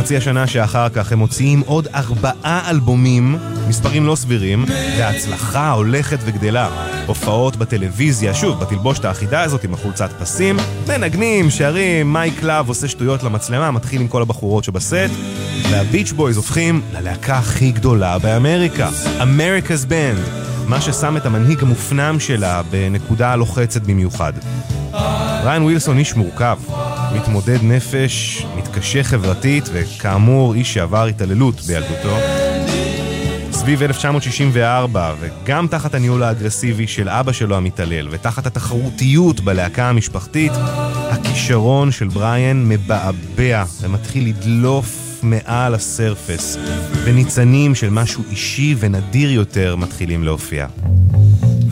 בחצי השנה שאחר כך הם מוציאים עוד 4 אלבומים, מספרים לא סבירים, וההצלחה הולכת וגדלה. הופעות בטלוויזיה, שוב, בתלבושת האחידה הזאת עם החולצת פסים, מנגנים, שרים, מייק לב עושה שטויות למצלמה, מתחיל עם כל הבחורות שבסט, והביץ' בויז הופכים ללהקה הכי גדולה באמריקה, America's Band, מה ששם את המנהיג המופנם שלה בנקודה לוחצת במיוחד. ריין ווילסון איש מורכב, מתמודד נפש, מתקשה חברתית, וכאמור איש שעבר התעללות בילדותו. סביב 1964, וגם תחת הניהול האגרסיבי של אבא שלו המתעלל, ותחת התחרותיות בלהקה המשפחתית, הכישרון של בריאן מבעבע ומתחיל לדלוף מעל הסרפס, וניצנים של משהו אישי ונדיר יותר מתחילים להופיע.